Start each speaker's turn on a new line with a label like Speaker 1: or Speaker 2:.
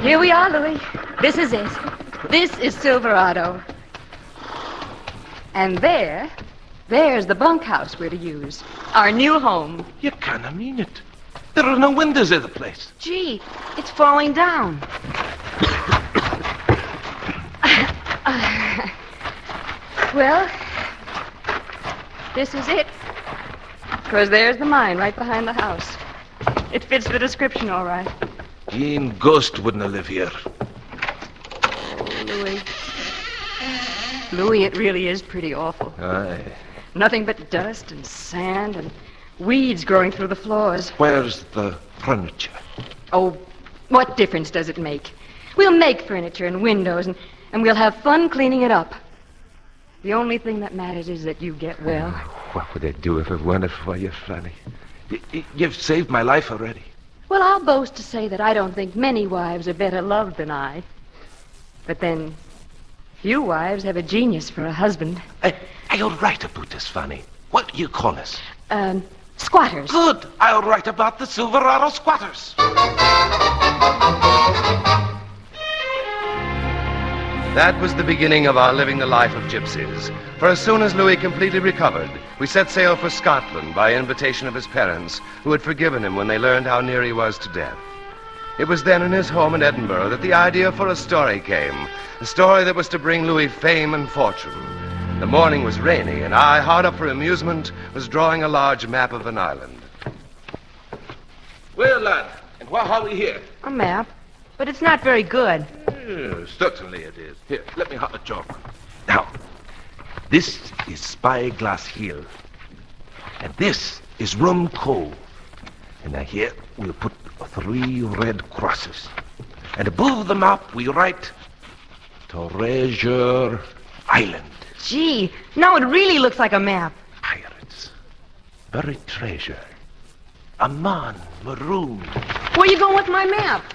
Speaker 1: Here we are, Louis. This is it. This is Silverado. And there's the bunkhouse we're to use. Our new home.
Speaker 2: You can't mean it. There are no windows in the place.
Speaker 1: Gee, it's falling down. Well, this is it. Because there's the mine right behind the house. It fits the description all right.
Speaker 2: Jean Ghost wouldn't live here.
Speaker 1: Louis. Louis, it really is pretty awful.
Speaker 2: Aye.
Speaker 1: Nothing but dust and sand and weeds growing through the floors.
Speaker 2: Where's the furniture?
Speaker 1: Oh, what difference does it make? We'll make furniture and windows, and we'll have fun cleaning it up. The only thing that matters is that you get well.
Speaker 2: What would I do if it weren't for you, Fanny? You've saved my life already.
Speaker 1: Well, I'll boast to say that I don't think many wives are better loved than I. But then, few wives have a genius for a husband.
Speaker 2: I'll write about this, Fanny. What do you call us?
Speaker 1: Squatters.
Speaker 2: Good. I'll write about the Silverado squatters.
Speaker 3: That was the beginning of our living the life of gypsies. For as soon as Louis completely recovered, we set sail for Scotland by invitation of his parents, who had forgiven him when they learned how near he was to death. It was then in his home in Edinburgh that the idea for a story came, a story that was to bring Louis fame and fortune. The morning was rainy, and I, hard up for amusement, was drawing a large map of an island.
Speaker 2: Well, lad, and why are we here?
Speaker 1: A map, but it's not very good.
Speaker 2: Certainly it is. Here, let me have a chalk. Now, this is Spyglass Hill. And this is Rum Cove. And now here we'll put 3 red crosses. And above the map we write Treasure Island.
Speaker 1: Gee, now it really looks like a map.
Speaker 2: Pirates. Buried treasure. A man marooned.
Speaker 1: Where you going with my map?